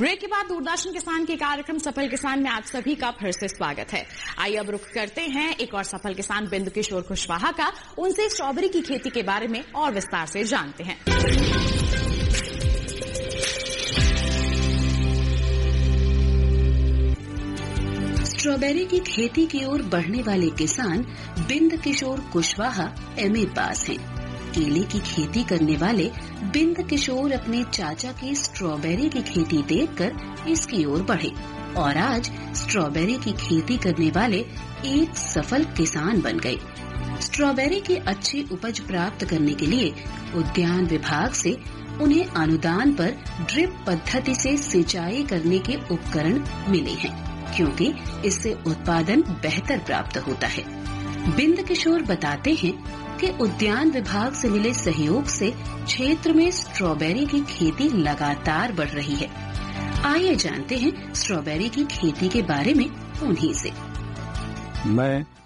Break के बाद दूरदर्शन किसान के कार्यक्रम सफल किसान में आप सभी का फिर से स्वागत है। आइए अब रुख करते हैं एक और सफल किसान बिंदु किशोर कुशवाहा का। उनसे स्ट्रॉबेरी की खेती के बारे में और विस्तार से जानते हैं। स्ट्रॉबेरी की खेती की ओर बढ़ने वाले किसान बिंद किशोर कुशवाहा एमए पास हैं। केले की खेती करने वाले बिंद किशोर अपने चाचा की स्ट्रॉबेरी की खेती देखकर इसकी ओर बढ़े और आज स्ट्रॉबेरी की खेती करने वाले एक सफल किसान बन गए। स्ट्रॉबेरी की अच्छी उपज प्राप्त करने के लिए उद्यान विभाग से उन्हें अनुदान पर ड्रिप पद्धति से सिंचाई करने के उपकरण मिले हैं, क्योंकि इससे उत्पादन बेहतर प्राप्त होता है। बिंद किशोर बताते हैं कि उद्यान विभाग से मिले सहयोग से क्षेत्र में स्ट्रॉबेरी की खेती लगातार बढ़ रही है। आइए जानते हैं स्ट्रॉबेरी की खेती के बारे में उन्हीं से। मैं